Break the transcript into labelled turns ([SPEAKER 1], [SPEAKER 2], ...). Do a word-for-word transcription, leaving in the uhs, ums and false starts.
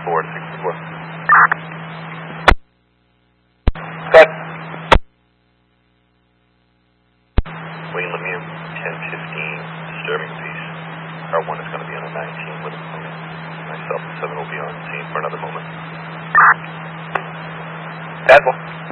[SPEAKER 1] four to sixty-four. Cut. Wayne Lemieux, ten fifteen, disturbing piece. R one is going to be on a nineteen with him coming. Myself and seven will be on scene for another moment. Admiral.